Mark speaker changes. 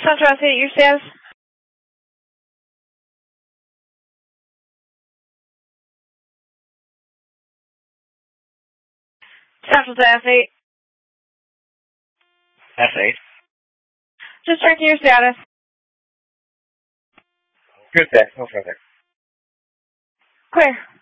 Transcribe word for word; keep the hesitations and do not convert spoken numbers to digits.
Speaker 1: Central S eight, your status? Central to S eight.
Speaker 2: S eight.
Speaker 1: Just checking your status.
Speaker 2: Good, thanks. No further.
Speaker 1: Clear.